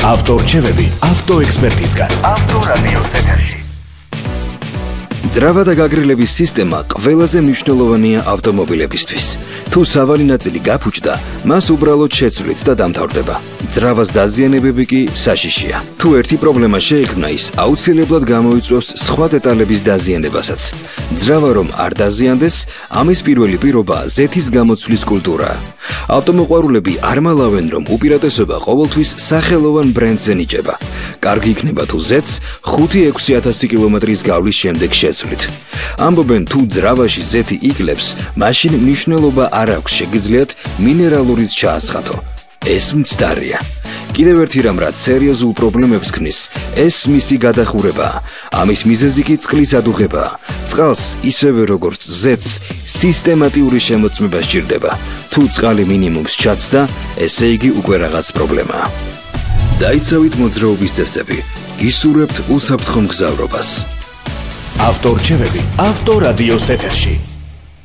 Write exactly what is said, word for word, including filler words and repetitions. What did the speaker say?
ავტორჩევები ავტოექსპერტისგან. ავტორადიოს ეთერში. ძრავა და გაგრილების სისტემა ყველაზე მნიშვნელოვანია ავტომობილებისთვის. თუ სავალი ნაწილი გაფუჭდა, მას უბრალოდ შეცვლით და დამთავრდება. ძრავას დაზიანებები კი საშიშია. თუ ერთი პრობლემა შეიქმნა, ის აუცილებლად გამოიწვევს სხვა დეტალების დაზიანებასაც. ძრავა რომ არ დაზიანდეს, ამის პირველი პირობაა ზეთის გამოცვლის კულტურა. ავტომოყვარულები არ მალავენ, რომ უპირატესობა ყოველთვის სახელოვან ბრენდზე ნიჭება. კარგი იქნება თუ ზეთს ხუთი ექვსი ათასი კილომეტრის გავლის შემდეგ შეცვლით. ამბობენ თუ ძრავაში ზეთი იკლებს, მაშინ მნიშვნელობა არ აქვს, შეგიძლიათ მინერალურიც ჩაასხათო. ეს მცდარია. კიდევ ერთი რამ, რაც სერიოზულ პრობლემებს ქმნის, ეს მისი გადახურებაა. ამის მიზეზი კი წყლის ადუღებაა. წყალს ისევე როგორც ზეთს სისტემატიური შემოწმება სჭირდება. თუ წყალი მინიმუმს ჩაცდა, ესე იგი უკვე რაღაც პრობლემაა. დაიცავით მოძრაობის წესები. გისურვებთ უსაფრთხო მგზავრობას. ავტორჩევები ავტორადიოს ეთერში.